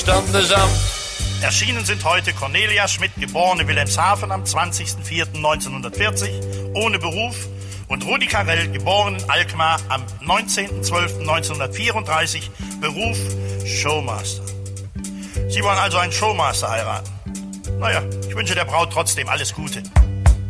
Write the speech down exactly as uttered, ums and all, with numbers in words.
Standesamt. Erschienen sind heute Cornelia Schmidt, geborene Wilhelmshaven am zwanzigsten vierten neunzehnhundertvierzig, ohne Beruf, und Rudi Carrell, geboren in Alkmaar am neunzehnten zwölften neunzehnhundertvierunddreißig, Beruf Showmaster. Sie wollen also einen Showmaster heiraten. Naja, ich wünsche der Braut trotzdem alles Gute.